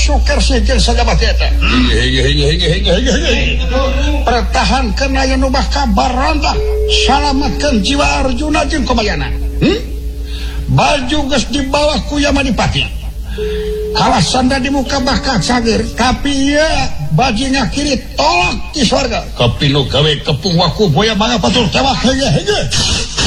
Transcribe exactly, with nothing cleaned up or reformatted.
suker sejen saja bateta pertahankan aya nu bakal barontak salamatkan jiwa Arjuna jeung Komayana. hmm? Baju geus dibawa ku Yamadipati kawasan di muka bakal cager tapi ya bajinga kiri tolak di sorga kapinu gawe kepung waku boya mangga patur tewak hege hege